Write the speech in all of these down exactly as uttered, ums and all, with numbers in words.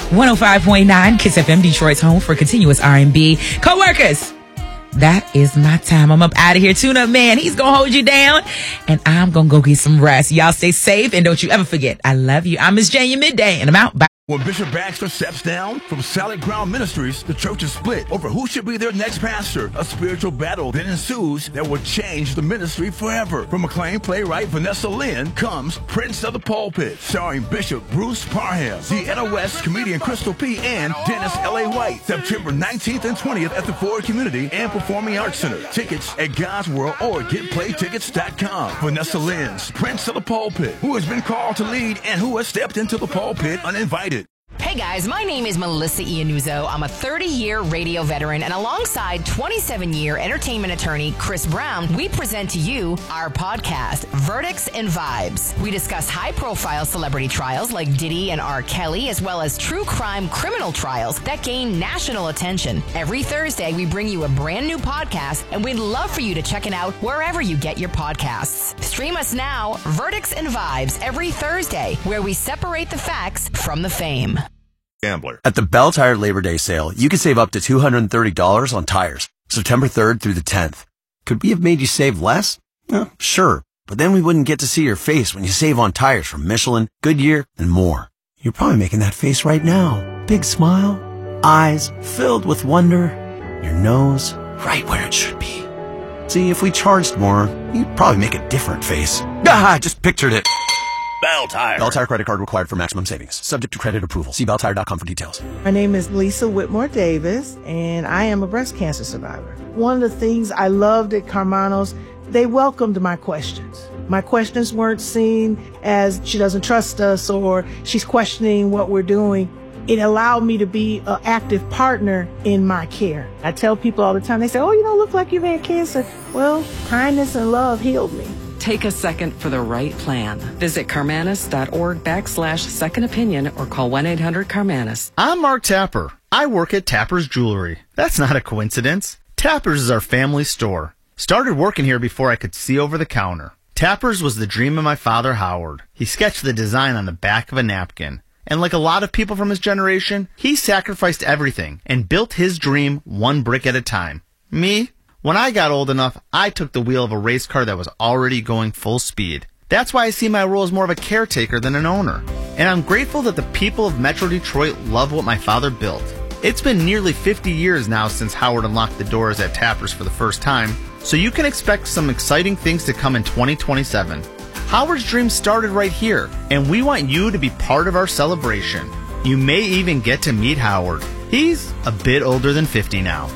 one oh five point nine Kiss F M, Detroit's home for continuous R and B. Co-workers, that is my time. I'm up out of here. Tune up, man. He's going to hold you down, and I'm going to go get some rest. Y'all stay safe, and don't you ever forget, I love you. I'm Miss Jane, midday, and I'm out. Bye. When Bishop Baxter steps down from Solid Ground Ministries, the church is split over who should be their next pastor. A spiritual battle then ensues that will change the ministry forever. From acclaimed playwright Vanessa Lynn comes Prince of the Pulpit, starring Bishop Bruce Parham, Deanna West, comedian Crystal P., and Dennis L A. White. September nineteenth and twentieth at the Ford Community and Performing Arts Center. Tickets at God's World or get play tickets dot com. Vanessa Lynn's Prince of the Pulpit, who has been called to lead and who has stepped into the pulpit uninvited. Hey guys, my name is Melissa Iannuzzo. I'm a thirty-year radio veteran, and alongside twenty-seven-year entertainment attorney Chris Brown, we present to you our podcast, Verdicts and Vibes. We discuss high-profile celebrity trials like Diddy and R. Kelly, as well as true crime criminal trials that gain national attention. Every Thursday, we bring you a brand new podcast, and we'd love for you to check it out wherever you get your podcasts. Stream us now, Verdicts and Vibes, every Thursday, where we separate the facts from the fame. Gambler. At the Bell Tire Labor Day sale, you can save up to two hundred thirty dollars on tires, September third through the tenth. Could we have made you save less? Eh, sure, but then we wouldn't get to see your face when you save on tires from Michelin, Goodyear, and more. You're probably making that face right now. Big smile, eyes filled with wonder, your nose right where it should be. See, if we charged more, you'd probably make a different face. Ah, I just pictured it. Bell Tire. Bell Tire credit card required for maximum savings. Subject to credit approval. See bell tire dot com for details. My name is Lisa Whitmore Davis, and I am a breast cancer survivor. One of the things I loved at Carmanos, they welcomed my questions. My questions weren't seen as she doesn't trust us or she's questioning what we're doing. It allowed me to be an active partner in my care. I tell people all the time, they say, oh, you don't look like you've had cancer. Well, kindness and love healed me. Take a second for the right plan. Visit Carmanis.org backslash second opinion or call one eight hundred Carmanis. I'm Mark Tapper. I work at Tapper's Jewelry. That's not a coincidence. Tapper's is our family store. Started working here before I could see over the counter. Tapper's was the dream of my father, Howard. He sketched the design on the back of a napkin. And like a lot of people from his generation, he sacrificed everything and built his dream one brick at a time. Me? When I got old enough, I took the wheel of a race car that was already going full speed. That's why I see my role as more of a caretaker than an owner. And I'm grateful that the people of Metro Detroit love what my father built. It's been nearly fifty years now since Howard unlocked the doors at Tapper's for the first time, so you can expect some exciting things to come in twenty twenty-seven. Howard's dream started right here, and we want you to be part of our celebration. You may even get to meet Howard. He's a bit older than fifty now.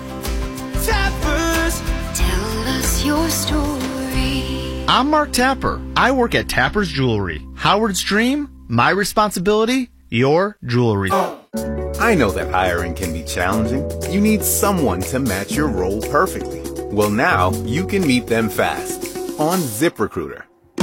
Tapper's, tell us your story. I'm Mark Tapper. I work at Tapper's Jewelry. Howard's dream, my responsibility, your jewelry. I know that hiring can be challenging. You need someone to match your role perfectly. Well, now you can meet them fast on ZipRecruiter.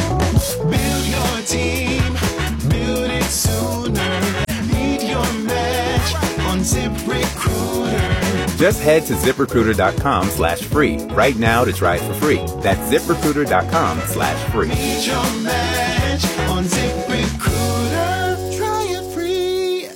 Build your team, build it sooner. Meet your match on ZipRecruiter. Just head to ZipRecruiter.com slash free right now to try it for free. That's ZipRecruiter.com slash free. Meet your match on ZipRecruiter. Try it free.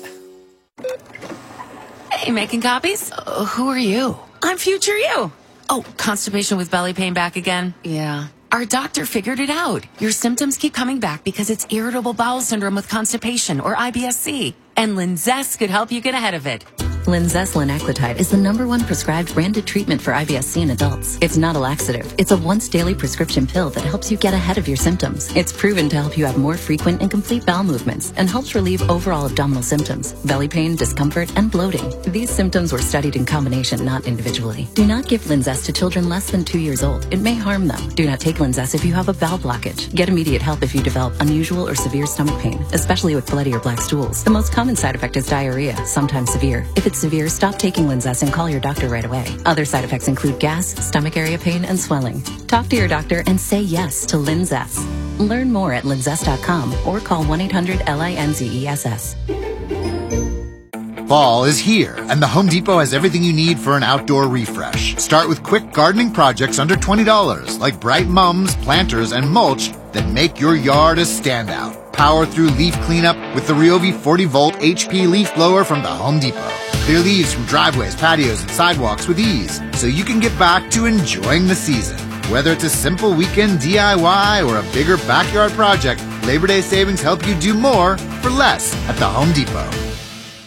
Hey, making copies? Uh, who are you? I'm future you. Oh, constipation with belly pain back again? Yeah. Our doctor figured it out. Your symptoms keep coming back because it's irritable bowel syndrome with constipation, or I B S C. And Linzess could help you get ahead of it. Linzess linaclotide is the number one prescribed branded treatment for I B S C in adults. It's not a laxative. It's a once-daily prescription pill that helps you get ahead of your symptoms. It's proven to help you have more frequent and complete bowel movements and helps relieve overall abdominal symptoms, belly pain, discomfort, and bloating. These symptoms were studied in combination, not individually. Do not give Linzess to children less than two years old. It may harm them. Do not take Linzess if you have a bowel blockage. Get immediate help if you develop unusual or severe stomach pain, especially with bloody or black stools. The most common side effect is diarrhea, sometimes severe. If it's severe, stop taking Linzess and call your doctor right away. Other side effects include gas, stomach area pain, and swelling. Talk to your doctor and say yes to Linzess. Learn more at linzess dot com or call one eight hundred L I N Z E S S. Fall is here, and the Home Depot has everything you need for an outdoor refresh. Start with quick gardening projects under twenty dollars, like bright mums, planters, and mulch that make your yard a standout. power through leaf cleanup with the Ryobi forty volt H P leaf blower from the Home Depot. Clear leaves from driveways, patios, and sidewalks with ease, so you can get back to enjoying the season. Whether it's a simple weekend D I Y or a bigger backyard project, Labor Day savings help you do more for less at the Home Depot.